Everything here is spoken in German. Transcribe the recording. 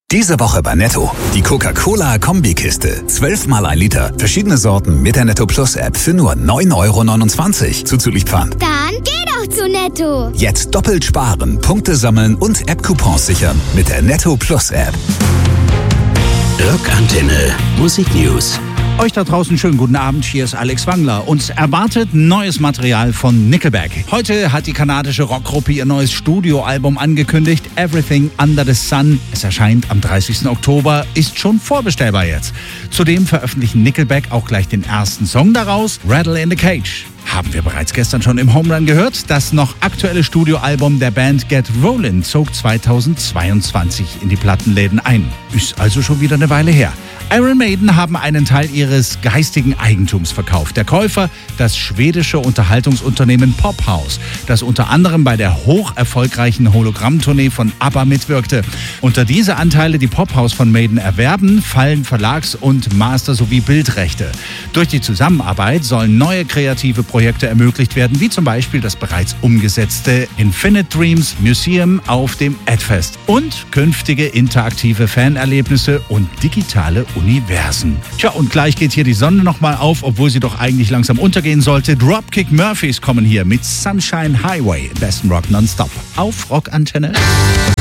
Diese Woche bei Netto. Die Coca-Cola-Kombikiste. 12 mal 1 Liter. Verschiedene Sorten mit der Netto Plus App für nur 9,29 € zuzüglich Pfand. Dann geh doch zu Netto. Jetzt doppelt sparen, Punkte sammeln und App-Coupons sichern mit der Netto Plus App. Rockantenne Musiknews. Euch da draußen schönen guten Abend, hier ist Alex Wangler. Uns erwartet neues Material von Nickelback. Heute hat die kanadische Rockgruppe ihr neues Studioalbum angekündigt, Everything Under the Sun. Es erscheint am 30. Oktober, ist schon vorbestellbar jetzt. Zudem veröffentlichen Nickelback auch gleich den ersten Song daraus, Rattle in the Cage. Haben wir bereits gestern schon im Home Run gehört. Das noch aktuelle Studioalbum der Band Get Rollin' zog 2022 in die Plattenläden ein. Ist also schon wieder eine Weile her. Iron Maiden haben einen Teil ihres geistigen Eigentums verkauft. Der Käufer, das schwedische Unterhaltungsunternehmen Pophouse, das unter anderem bei der hoch erfolgreichen Hologrammtournee von ABBA mitwirkte. Unter diese Anteile, die Pophouse von Maiden erwerben, fallen Verlags- und Master- sowie Bildrechte. Durch die Zusammenarbeit sollen neue kreative Projekte ermöglicht werden, wie zum Beispiel das bereits umgesetzte Infinite Dreams Museum auf dem Edfest und künftige interaktive Fanerlebnisse und digitale Universen. Tja, und gleich geht hier die Sonne nochmal auf, obwohl sie doch eigentlich langsam untergehen sollte. Dropkick Murphys kommen hier mit Sunshine Highway, besten Rock nonstop auf Rockantenne.